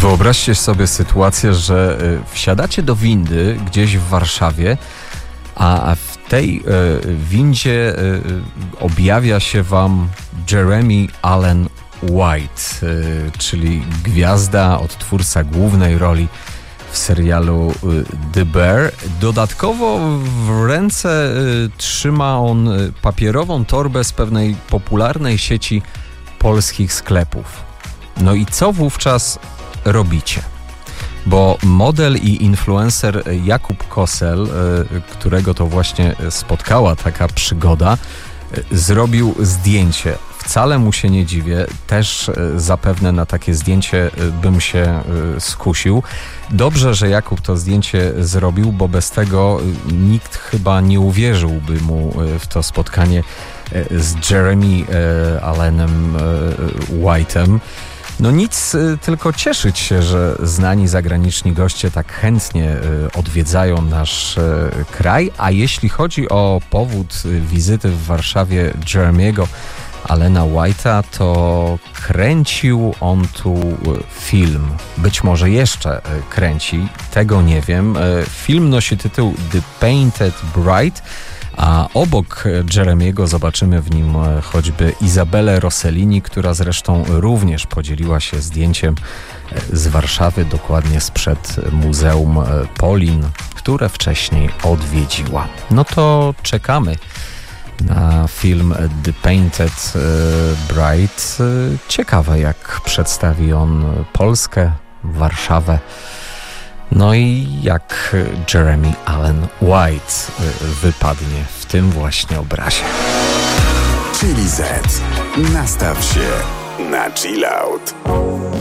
Wyobraźcie sobie sytuację, że wsiadacie do windy gdzieś w Warszawie, a w tej windzie objawia się wam Jeremy Allen White, czyli gwiazda, odtwórca głównej roli w serialu The Bear. Dodatkowo w ręce trzyma on papierową torbę z pewnej popularnej sieci polskich sklepów. No i co wówczas robicie? Bo model i influencer Jakub Kosel, którego to właśnie spotkała taka przygoda, zrobił zdjęcie. Wcale mu się nie dziwię, też zapewne na takie zdjęcie bym się skusił. Dobrze, że Jakub to zdjęcie zrobił, bo bez tego nikt chyba nie uwierzyłby mu w to spotkanie z Jeremy Allenem White'em. No nic, tylko cieszyć się, że znani zagraniczni goście tak chętnie odwiedzają nasz kraj, a jeśli chodzi o powód wizyty w Warszawie Jeremy'ego Allena White'a, to kręcił on tu film. Być może jeszcze kręci, tego nie wiem. Film nosi tytuł The Painted Bride, a obok Jeremy'ego zobaczymy w nim choćby Izabelę Rossellini, która zresztą również podzieliła się zdjęciem z Warszawy, dokładnie sprzed Muzeum Polin, które wcześniej odwiedziła. No to czekamy na film The Painted Bride. Ciekawe, jak przedstawi on Polskę, Warszawę. No i jak Jeremy Allen White wypadnie w tym właśnie obrazie. Chili Z. Nastaw się na chill out.